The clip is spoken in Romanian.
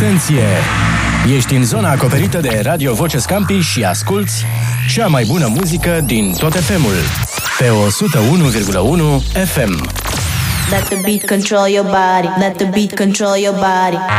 Atenție! Ești în zona acoperită de Radio Voce Scampi și asculți cea mai bună muzică din tot FM-ul pe 101,1 FM. Let the beat control your body. Let the beat control your body.